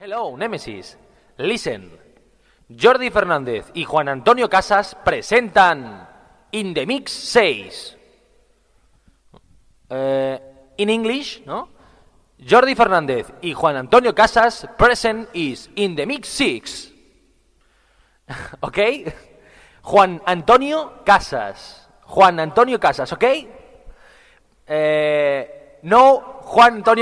Hello, Nemesis. Listen. Jordi Fernández y Juan Antonio Casas presentan In the Mix 6. In English, ¿no? Jordi Fernández y Juan Antonio Casas present is In the Mix 6. ¿Ok? Juan Antonio Casas. Juan Antonio Casas, ¿ok? No, Juan Antonio